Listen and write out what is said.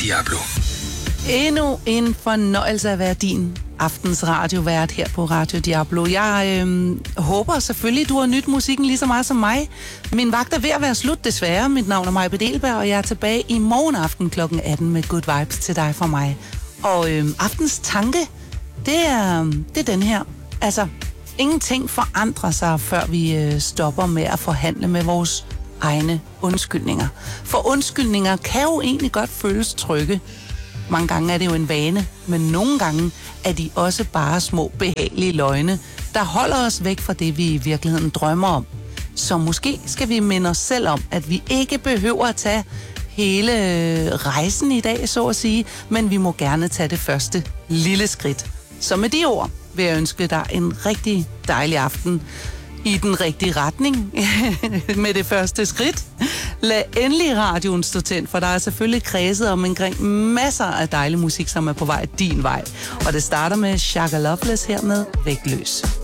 Diablo. Endnu en fornøjelse at være din aftens radiovært her på Radio Diablo. Jeg håber selvfølgelig, du har nydt musikken lige så meget som mig. Min vagt er ved at være slut, desværre. Mit navn er Maja Bedelberg, og jeg er tilbage i morgen aften kl. 18 med Good Vibes til dig fra mig. Og aftens tanke, det er den her. Altså, ingenting forandrer sig, før vi stopper med at forhandle med vores egne undskyldninger. For undskyldninger kan jo egentlig godt føles trygge. Mange gange er det jo en vane, men nogle gange er de også bare små behagelige løgne, der holder os væk fra det, vi i virkeligheden drømmer om. Så måske skal vi minde os selv om, at vi ikke behøver at tage hele rejsen i dag, så at sige, men vi må gerne tage det første lille skridt. Så med de ord vil jeg ønske dig en rigtig dejlig aften i den rigtige retning med det første skridt. Lad endelig radioen stå tændt, for der er selvfølgelig kredset omkring masser af dejlig musik, som er på vej din vej. Og det starter med Shaka Loveless her med Vægtløs.